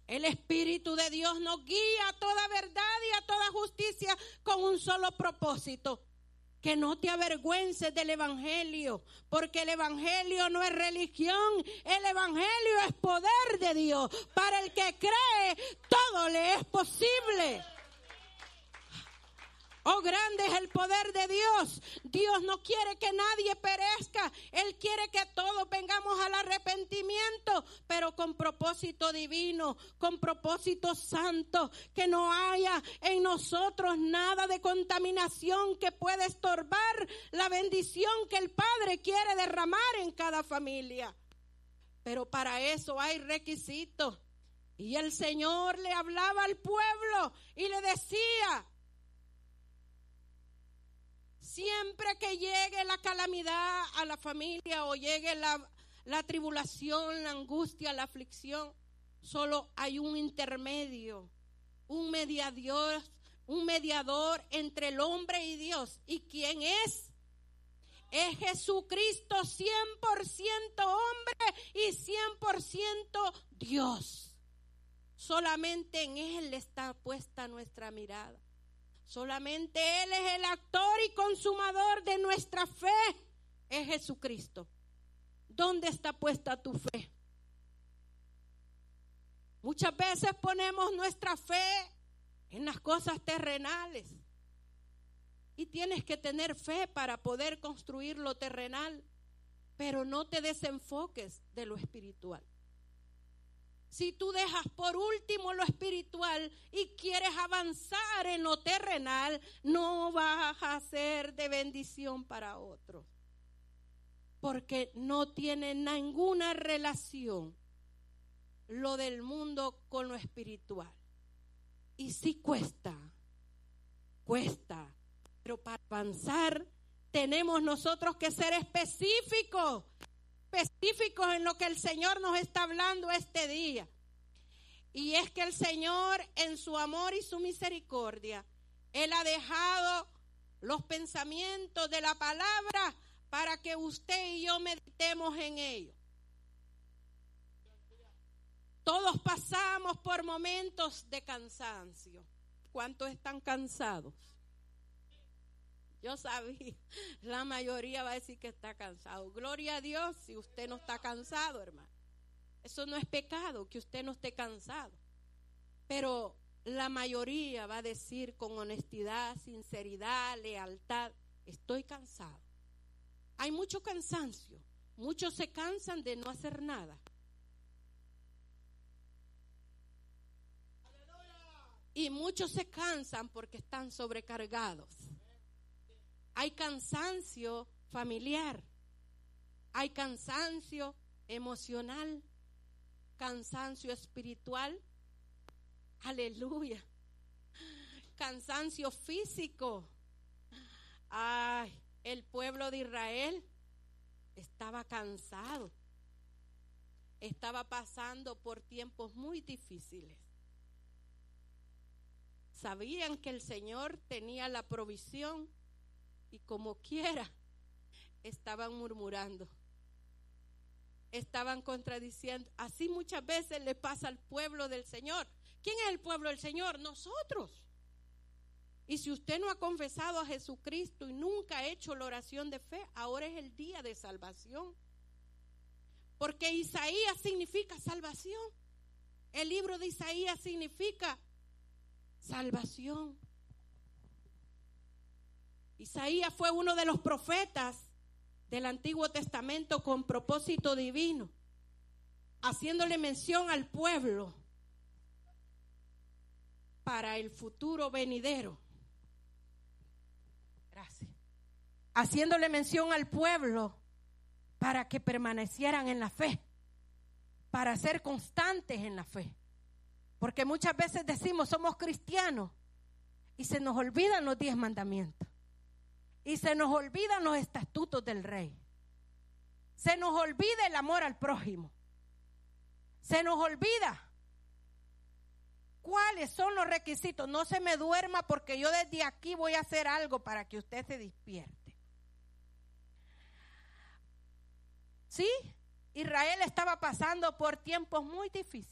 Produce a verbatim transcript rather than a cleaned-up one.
El Espíritu de Dios nos guía a toda verdad y a toda justicia con un solo propósito: que no te avergüences del Evangelio, porque el Evangelio no es religión, el Evangelio es poder de Dios. Para el que cree, todo le es posible. Oh, grande es el poder de Dios. Dios no quiere que nadie perezca. Él quiere que todos vengamos al arrepentimiento, pero con propósito divino, con propósito santo, que no haya en nosotros nada de contaminación que pueda estorbar la bendición que el Padre quiere derramar en cada familia. Pero para eso hay requisitos. Y el Señor le hablaba al pueblo y le decía: siempre que llegue la calamidad a la familia o llegue la, la tribulación, la angustia, la aflicción, solo hay un intermedio, un mediador, un mediador entre el hombre y Dios. ¿Y quién es? Es Jesucristo, cien por ciento hombre y cien por ciento Dios. Solamente en Él está puesta nuestra mirada. Solamente Él es el actor y consumador de nuestra fe. Es Jesucristo. ¿Dónde está puesta tu fe? Muchas veces ponemos nuestra fe en las cosas terrenales. Y tienes que tener fe para poder construir lo terrenal. Pero no te desenfoques de lo espiritual. Si tú dejas por último lo espiritual y quieres avanzar en lo terrenal, no vas a ser de bendición para otros. Porque no tiene ninguna relación lo del mundo con lo espiritual. Y sí cuesta, cuesta. Pero para avanzar tenemos nosotros que ser específicos. específicos en lo que el Señor nos está hablando este día. Y es que el Señor, en su amor y su misericordia, Él ha dejado los pensamientos de la palabra para que usted y yo meditemos en ellos. Todos pasamos por momentos de cansancio. ¿Cuántos están cansados? Yo sabía, la mayoría va a decir que está cansado. Gloria a Dios si usted no está cansado, hermano. Eso no es pecado, que usted no esté cansado. Pero la mayoría va a decir con honestidad, sinceridad, lealtad: estoy cansado. Hay mucho cansancio. Muchos se cansan de no hacer nada. Y muchos se cansan porque están sobrecargados. Hay cansancio familiar, hay cansancio emocional, cansancio espiritual, aleluya, cansancio físico. Ay, el pueblo de Israel estaba cansado, estaba pasando por tiempos muy difíciles. Sabían que el Señor tenía la provisión, y como quiera, estaban murmurando. Estaban contradiciendo. Así muchas veces le pasa al pueblo del Señor. ¿Quién es el pueblo del Señor? Nosotros. Y si usted no ha confesado a Jesucristo y nunca ha hecho la oración de fe, ahora es el día de salvación. Porque Isaías significa salvación. El libro de Isaías significa salvación. Isaías fue uno de los profetas del Antiguo Testamento con propósito divino, haciéndole mención al pueblo para el futuro venidero. Gracias. Haciéndole mención al pueblo para que permanecieran en la fe, para ser constantes en la fe. Porque muchas veces decimos somos cristianos y se nos olvidan los diez mandamientos. Y se nos olvidan los estatutos del rey. Se nos olvida el amor al prójimo. Se nos olvida cuáles son los requisitos. No se me duerma porque yo desde aquí voy a hacer algo para que usted se despierte. ¿Sí? Israel estaba pasando por tiempos muy difíciles.